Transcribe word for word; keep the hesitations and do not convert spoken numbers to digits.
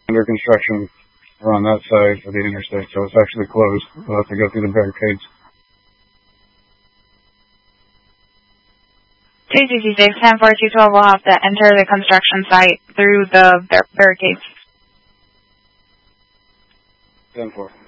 under construction around that side of the interstate, so it's actually closed. We'll have to go through the barricades. T C C six, ten four two twelve will have to enter the construction site through the bar barricades. ten four.